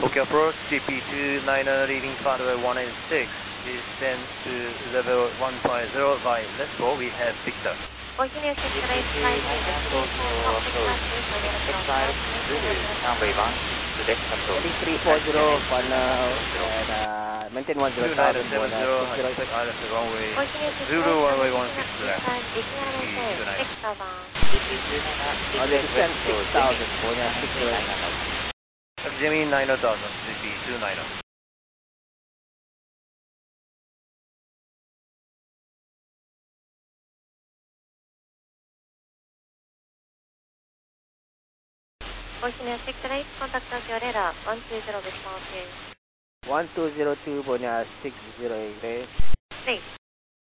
Okay, approach CP29 reading runway 186 is sent to level 150 by Let's Go, we have Victor. Runway 1 to deck control. 340 for now, and maintain 10,000. 2970, expect island to runway Zulu runway 16 left. CP29. Descend 6,000 for now, 6,000. Gemini 9000, CP29. Oceania 68, contact Tokyo radar 120 response here. 1202 Bonia 608. Safe.